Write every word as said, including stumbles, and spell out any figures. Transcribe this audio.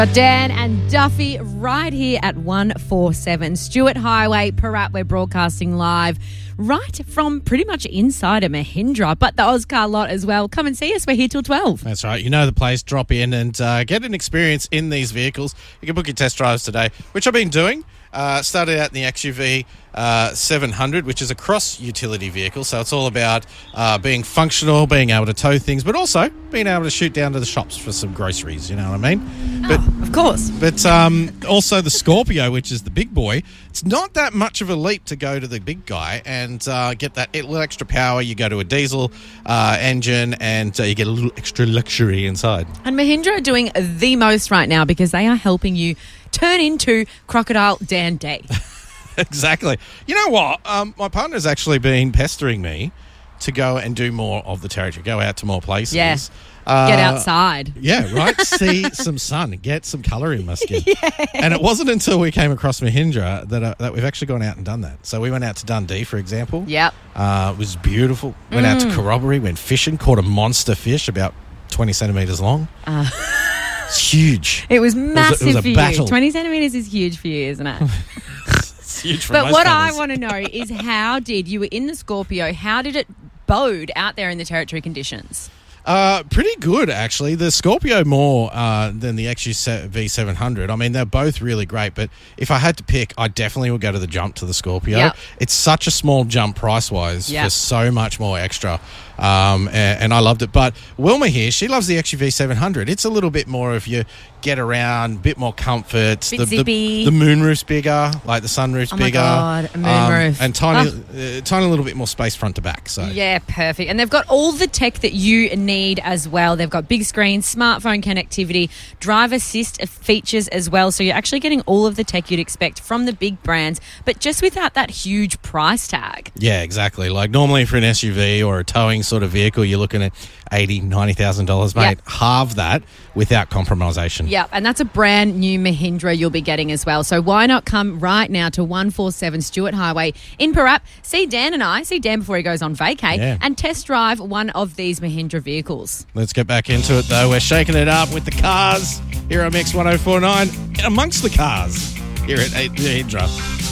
Dan and Duffy right here at one forty-seven Stuart Highway, Parat. We're broadcasting live right from pretty much inside a Mahindra, but the Oscar lot as well. Come and see us. We're here till twelve. That's right. You know the place. Drop in and uh, get an experience in these vehicles. You can book your test drives today, which I've been doing. Uh, started out in the X U V uh, seven hundred, which is a cross-utility vehicle, so it's all about uh, being functional, being able to tow things, but also being able to shoot down to the shops for some groceries, you know what I mean? But, oh, of course. But um, also the Scorpio, which is the big boy, it's not that much of a leap to go to the big guy and uh, get that little extra power. You go to a diesel uh, engine and uh, you get a little extra luxury inside. And Mahindra are doing the most right now because they are helping you turn into Crocodile Dan Day. Exactly. You know what? Um, my partner's actually been pestering me to go and do more of the territory, go out to more places. Yeah. Uh, Get outside. Yeah, right? See some sun, get some colour in my skin. Yeah. And it wasn't until we came across Mahindra that uh, that we've actually gone out and done that. So we went out to Dundee, for example. Yep. Uh, it was beautiful. Went mm. out to Corroboree, went fishing, caught a monster fish about twenty centimetres long. Uh. It's huge. It was massive it was a, it was for you. battle. twenty centimetres is huge for you, isn't it? It's huge for But most what others. I want to know is how did, you were in the Scorpio, how did it bode out there in the territory conditions? Uh, pretty good, actually. The Scorpio more uh, than the X U V seven hundred. I mean, they're both really great, but if I had to pick, I definitely would go to the jump to the Scorpio. Yep. It's such a small jump price-wise yep. for so much more extra, um, and, and I loved it. But Wilma here, she loves the X U V seven hundred. It's a little bit more of your get around, bit more comfort. Bit the, zippy. The, the moonroof's bigger, like the sunroof's oh my bigger. God, a moonroof. Um, and tiny, oh. uh, tiny little bit more space front to back. So yeah, perfect. And they've got all the tech that you need as well. They've got big screens, smartphone connectivity, drive assist features as well. So you're actually getting all of the tech you'd expect from the big brands, but just without that huge price tag. Yeah, exactly. Like normally for an S U V or a towing sort of vehicle, you're looking at eighty thousand dollars, ninety thousand dollars, mate. Yep. Halve that without compromisation. Yeah, and that's a brand new Mahindra you'll be getting as well. So why not come right now to one forty-seven Stuart Highway in Parat, see Dan and I, see Dan before he goes on vacay, yeah. and test drive one of these Mahindra vehicles. Let's get back into it, though. We're shaking it up with the cars here on Mix one oh four point nine, amongst the cars here at eight Mahindra.